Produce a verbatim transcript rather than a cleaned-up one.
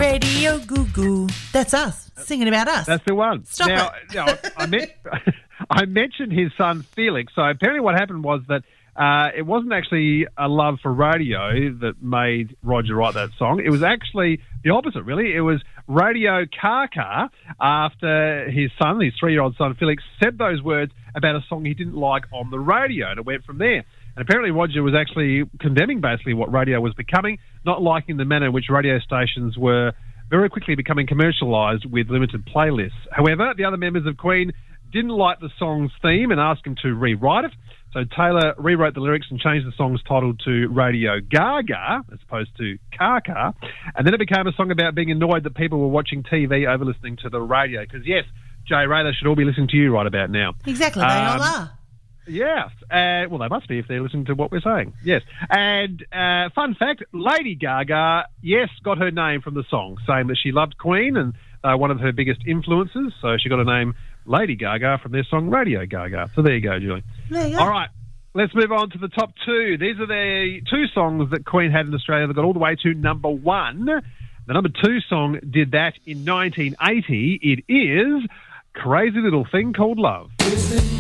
Radio Goo Goo. That's us, singing about us. That's the one. Stop now, it. now, I, meant, I mentioned his son Felix. So apparently what happened was that uh, it wasn't actually a love for radio that made Roger write that song. It was actually the opposite, really. It was Radio Kaka after his son, his three-year-old son Felix, said those words about a song he didn't like on the radio, and it went from there. And apparently Roger was actually condemning basically what radio was becoming, not liking the manner in which radio stations were very quickly becoming commercialised with limited playlists. However, the other members of Queen didn't like the song's theme and asked him to rewrite it. So Taylor rewrote the lyrics and changed the song's title to Radio Gaga as opposed to Kaka. And then it became a song about being annoyed that people were watching T V over listening to the radio. Because, yes, Jay Ray, they should all be listening to you right about now. Exactly, they Um, all are. Yes. Uh, well, they must be if they're listening to what we're saying. Yes. And uh, fun fact, Lady Gaga, yes, got her name from the song, saying that she loved Queen and uh, one of her biggest influences. So she got her name Lady Gaga from their song Radio Gaga. So there you go, Julie. There you go. All right. Let's move on to the top two. These are the two songs that Queen had in Australia that got all the way to number one. The number two song did that in nineteen eighty. It is Crazy Little Thing Called Love.